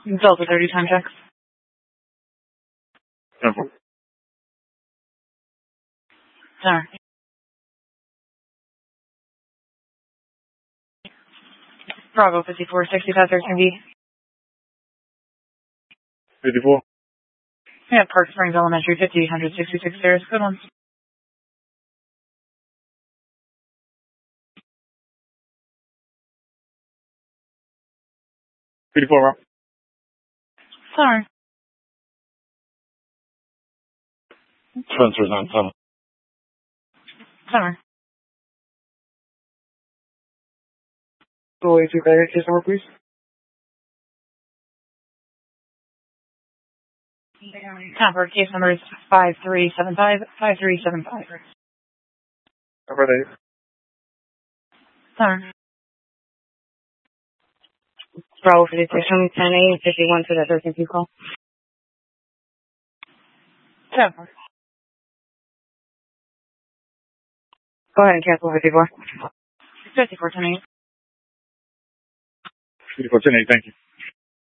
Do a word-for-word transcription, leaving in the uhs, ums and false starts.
Delta thirty time check. Temple. Sorry. Bravo fifty-four sixty-five thirteen B. fifty-four. Yeah, Park Springs Elementary fifty-eight sixty-six stairs. Good one. fifty-four, Rob. Sorry. Spencer's on tunnel. Sorry. Go eight two baggage case number, please. Temper case number is five three seven five five three seven five. Number eight. Sorry. Bravo for the station, ten A, fifty-one for the thirteen P call. Temper. Go ahead and cancel fifty-four. fifty-four ten eight. fifty-four ten eight, thank you.